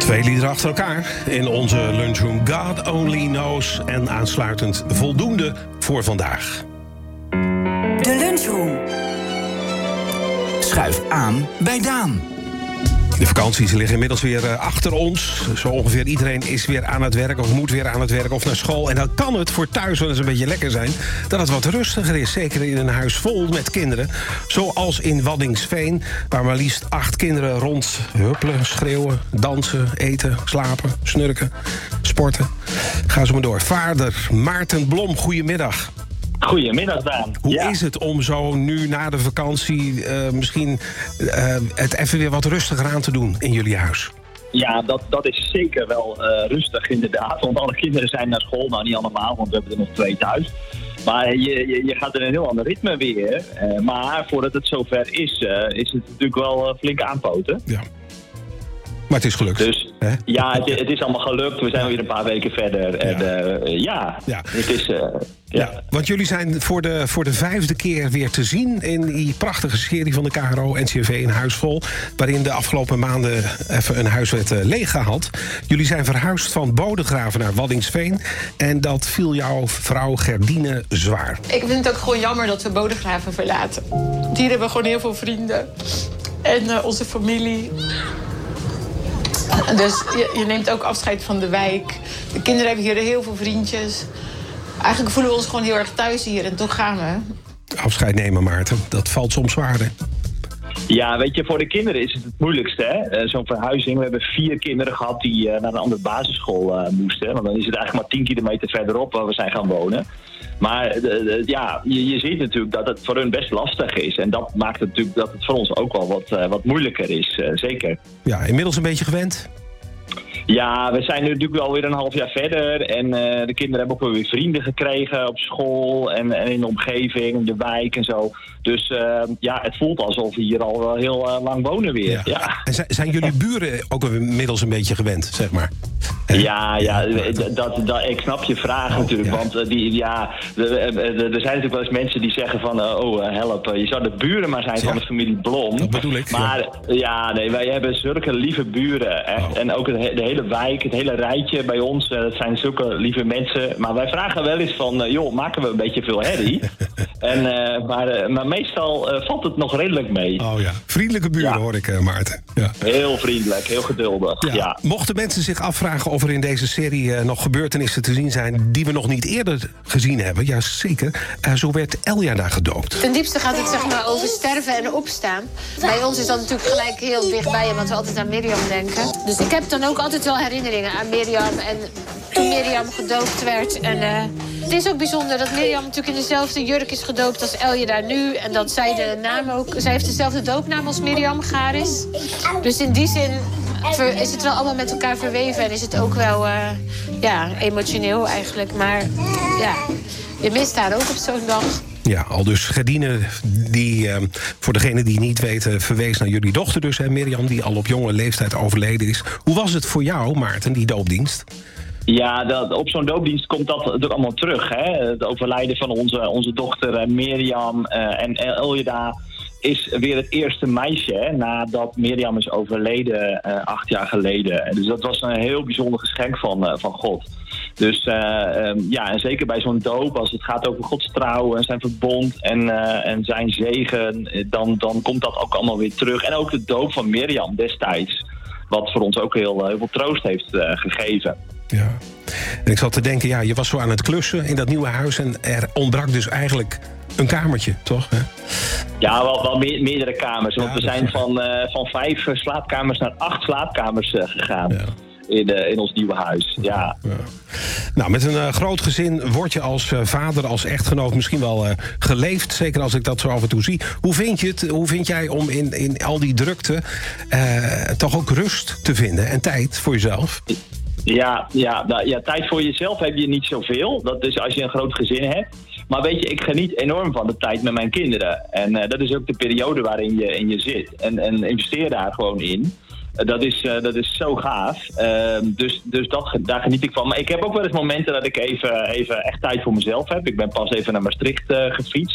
2 liederen achter elkaar in onze lunchroom. God Only Knows. En aansluitend voldoende voor vandaag. De lunchroom. Schuif aan bij Daan. De vakanties liggen inmiddels weer achter ons. Zo ongeveer iedereen is weer aan het werk of moet weer aan het werk of naar school. En dan kan het voor thuis wel eens een beetje lekker zijn dat het wat rustiger is. Zeker in een huis vol met kinderen. Zoals in Waddinxveen, waar maar liefst 8 kinderen rondhuppelen, schreeuwen, dansen, eten, slapen, snurken, sporten. Ga zo maar door. Vader Maarten Blom, goedemiddag. Goedemiddag, Daan. Hoe is het om zo nu na de vakantie misschien het even weer wat rustiger aan te doen in jullie huis? Ja, dat is zeker wel rustig inderdaad. Want alle kinderen zijn naar school. Nou, niet allemaal, want we hebben er nog 2 thuis. Maar je gaat in een heel ander ritme weer. Maar voordat het zover is het natuurlijk wel flink aanpoten. Ja. Maar het is gelukt. Dus ja, het is allemaal gelukt. We zijn weer een paar weken verder. En het is... Ja, want jullie zijn voor de 5e keer weer te zien in die prachtige serie van de KRO NCRV in Huis Vol, waarin de afgelopen maanden even een huis werd leeggehaald. Jullie zijn verhuisd van Bodegraven naar Waddinxveen en dat viel jouw vrouw Gerdine zwaar. Ik vind het ook gewoon jammer dat we Bodegraven verlaten. Hier hebben we gewoon heel veel vrienden en onze familie. Dus je neemt ook afscheid van de wijk. De kinderen hebben hier heel veel vriendjes. Eigenlijk voelen we ons gewoon heel erg thuis hier en toch gaan we. Afscheid nemen, Maarten, dat valt soms zwaar, hè? Ja, weet je, voor de kinderen is het moeilijkste, hè? Zo'n verhuizing. We hebben 4 kinderen gehad die naar een andere basisschool moesten. Want dan is het eigenlijk maar 10 kilometer verderop waar we zijn gaan wonen. Maar je ziet natuurlijk dat het voor hun best lastig is. En dat maakt natuurlijk dat het voor ons ook wel wat moeilijker is, zeker. Ja, inmiddels een beetje gewend? Ja, we zijn nu natuurlijk wel weer een half jaar verder. En de kinderen hebben ook wel weer vrienden gekregen op school en in de omgeving, in de wijk en zo. Dus het voelt alsof we hier al wel heel lang wonen weer. Ja. En zijn jullie buren ook inmiddels een beetje gewend, zeg maar? Ik snap je vraag natuurlijk. Want er zijn natuurlijk wel eens mensen die zeggen van help, je zou de buren maar zijn van de familie Blom. Dat bedoel ik. Maar wij hebben zulke lieve buren. Echt. En ook de hele wijk, het hele rijtje bij ons, dat zijn zulke lieve mensen. Maar wij vragen wel eens van, maken we een beetje veel herrie? Maar meestal valt het nog redelijk mee. Oh ja, vriendelijke buren hoor ik, Maarten. Ja. Heel vriendelijk, heel geduldig. Ja. Mochten mensen zich afvragen of er in deze serie nog gebeurtenissen te zien zijn die we nog niet eerder gezien hebben, ja zeker, zo werd Eljada gedoopt. Ten diepste gaat het zeg maar over sterven en opstaan. Bij ons is dat natuurlijk gelijk heel dichtbij, omdat we altijd aan Mirjam denken. Dus ik heb dan ook altijd wel herinneringen aan Mirjam en toen Mirjam gedoopt werd. En het is ook bijzonder dat Mirjam natuurlijk in dezelfde jurk is gedoopt als Eljada nu. En dat zij de naam ook... Zij heeft dezelfde doopnaam als Mirjam Garis. Dus in die zin is het wel allemaal met elkaar verweven. En is het ook wel emotioneel eigenlijk. Maar je mist haar ook op zo'n dag. Ja, al dus Gerdine, die voor degene die niet weten, verwees naar jullie dochter dus, hè, Mirjam, die al op jonge leeftijd overleden is. Hoe was het voor jou, Maarten, die doopdienst? Ja, op zo'n doopdienst komt dat natuurlijk allemaal terug. Hè? Het overlijden van onze dochter Mirjam en Eljada is weer het eerste meisje, hè, nadat Mirjam is overleden 8 jaar geleden. Dus dat was een heel bijzonder geschenk van God. Dus en zeker bij zo'n doop, als het gaat over Gods trouw en zijn verbond en zijn zegen, dan komt dat ook allemaal weer terug. En ook de doop van Mirjam destijds, wat voor ons ook heel veel troost heeft gegeven. Ja. En ik zat te denken, je was zo aan het klussen in dat nieuwe huis en er ontbrak dus eigenlijk een kamertje, toch? Hè? Ja, wel meerdere kamers. Want we zijn van 5 slaapkamers naar 8 slaapkamers gegaan. Ja. In ons nieuwe huis, ja. Nou, met een groot gezin word je als vader, als echtgenoot misschien wel geleefd. Zeker als ik dat zo af en toe zie. Hoe vind je het? Hoe vind jij om in al die drukte toch ook rust te vinden en tijd voor jezelf? Ja, tijd voor jezelf heb je niet zoveel. Dat is als je een groot gezin hebt. Maar weet je, ik geniet enorm van de tijd met mijn kinderen. En dat is ook de periode waarin je zit. En investeer daar gewoon in. Dat is zo gaaf. Dus daar geniet ik van. Maar ik heb ook wel eens momenten dat ik even echt tijd voor mezelf heb. Ik ben pas even naar Maastricht gefietst.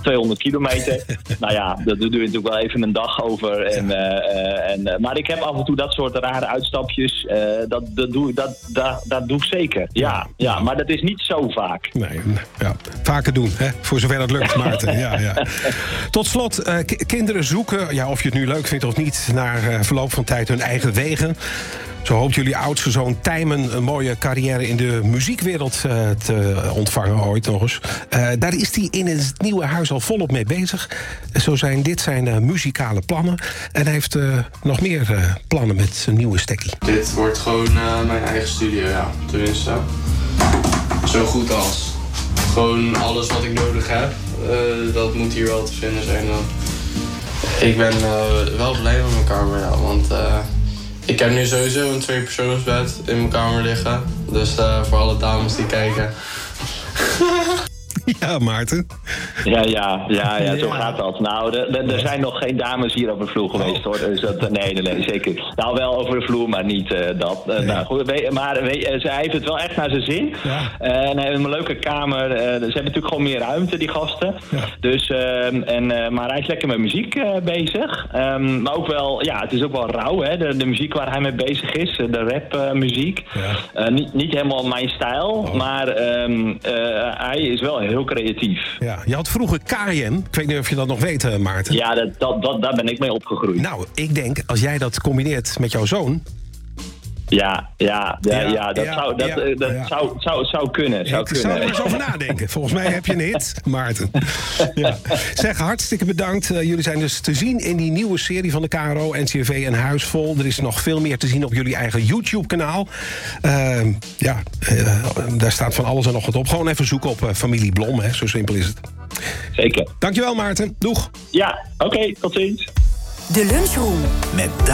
200 kilometer. Nou ja, dat doe je natuurlijk wel even een dag over. Maar ik heb af en toe dat soort rare uitstapjes. Dat doe ik zeker. Ja, maar dat is niet zo vaak. Nee, ja. Vaker doen, hè? Voor zover dat lukt, Maarten. Ja. Tot slot, kinderen zoeken, ja, of je het nu leuk vindt of niet, naar verloop van tijd hun eigen wegen. Zo hoopt jullie oudste zoon Tijmen een mooie carrière in de muziekwereld te ontvangen ooit nog eens. Daar is hij in het nieuwe huis al volop mee bezig. Zo zijn dit zijn muzikale plannen. En hij heeft nog meer plannen met zijn nieuwe stekkie. Dit wordt gewoon mijn eigen studio, ja. Tenminste, zo goed als. Gewoon alles wat ik nodig heb, dat moet hier wel te vinden zijn dan. Ik ben wel blij met mijn kamer, ja, want ik heb nu sowieso een 2-persoonsbed in mijn kamer liggen. Dus voor alle dames die kijken. Ja, Maarten. Ja, zo gaat dat. Nou, er zijn nog geen dames hier op de vloer geweest, hoor. Dus nee, zeker. Nou, wel over de vloer, maar niet dat. Nee. Nou, goed, maar hij heeft het wel echt naar zijn zin. Ja. En hij heeft een leuke kamer. Ze hebben natuurlijk gewoon meer ruimte, die gasten. Ja. Dus, maar hij is lekker met muziek bezig. Maar ook wel, ja, het is ook wel rauw, hè. De muziek waar hij mee bezig is, de rapmuziek. Ja. Niet helemaal mijn stijl, maar hij is wel heel creatief. Ja, je had vroeger Cayenne. Ik weet niet of je dat nog weet, Maarten. Ja, daar ben ik mee opgegroeid. Nou, ik denk, als jij dat combineert met jouw zoon... Dat zou kunnen. Ik zou er eens over nadenken. Volgens mij heb je een hit, Maarten. Ja. Zeg, hartstikke bedankt. Jullie zijn dus te zien in die nieuwe serie van de KRO, NCRV en Huis Vol. Er is nog veel meer te zien op jullie eigen YouTube-kanaal. Daar staat van alles en nog wat op. Gewoon even zoeken op Familie Blom, hè. Zo simpel is het. Zeker. Dankjewel, Maarten. Doeg. Ja, oké, tot ziens. De Lunchroom met